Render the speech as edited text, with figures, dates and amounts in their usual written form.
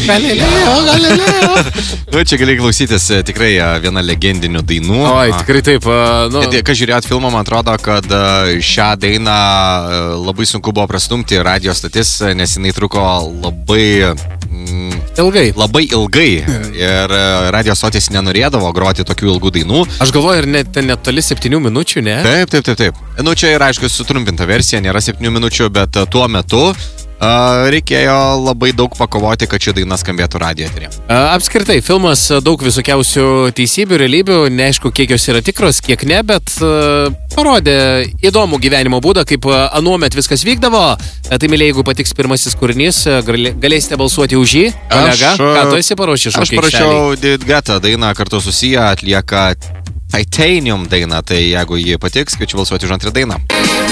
Galileo. Nu, čia gali klausytis tikrai viena legendinių dainų. Oi, tikrai taip. Kai žiūrėjot filmą, man atrodo, kad šią dainą labai sunku buvo prastumti radio stotis, nes jinai truko labai ilgai. Ir radio stotis nenorėdavo groti tokių ilgų dainų. Aš galvoju, ir net toli 7 minučių, ne? Taip. Nu, čia yra, aišku, sutrumpinta versija, nėra 7 minučių, bet tuo metu reikėjo labai daug pakovoti, kad ši daina skambėtų radijo eteryje. Apskritai, filmas daug visokiausių teisybių, realybių, neaišku, kiek jos yra tikros, kiek ne, bet parodė įdomų gyvenimo būdą, kaip anuomet viskas vykdavo. Tai, mėlyje, jeigu patiks pirmasis kūrinys, galėsite balsuoti už jį. Kolega, ką tu esi paruošęs? Aš parašiau David Guetta dainą, kartu susiję atlieka Titanium dainą, tai jeigu jį patiks, kviečiu balsuoti už antrą dainą.